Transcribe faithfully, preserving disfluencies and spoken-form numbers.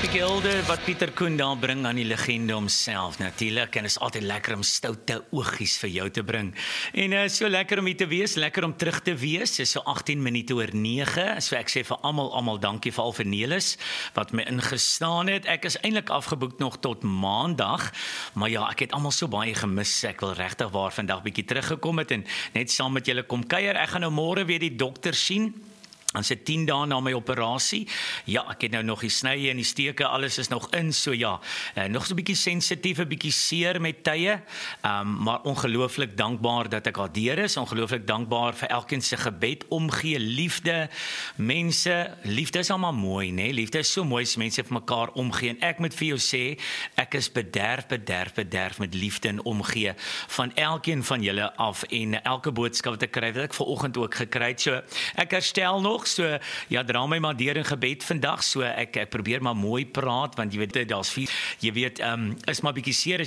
Gilde wat Pieter Koen daar bring aan die legende homself natuurlik, en is altyd lekker om stoute oogies vir jou te bring. En uh, so lekker om hier te wees, lekker om terug te wees. Dis so agttien minute oor nege. So ek sê vir almal, almal dankie vir al vir Nelis wat my ingestaan het. Ek is eintlik afgeboek nog tot maandag, maar ja, ek het almal so baie gemis. Ek wil regtig waar vandag bietjie teruggekom het en net saam met julle kom kuier. Ek gaan nou môre weer die dokter sien. En sy tien dae na my operasie. Ja, ek het nou nog die snye en die steke, alles is nog in, so ja, uh, nog so 'n bietjie sensitief, 'n bietjie seer met tye, um, maar ongelooflik dankbaar dat ek al deur is, ongelooflik dankbaar vir elkeen se gebed, omgee, liefde, mense, liefde is almal mooi, né? Liefde is so mooi as mense vir mekaar omgee, en ek moet vir jou sê, ek is bederf, bederf, bederf met liefde en omgee van elkeen van julle af, en elke boodskap wat ek kry, wat ek vanoggend ook gekry het, so ek herstel nog, so ja, dra my maar deur in gebed vandag, so ek, ek probeer maar mooi praat, want jy weet, daar's vier, jy weet, um, is maar bietjie seer as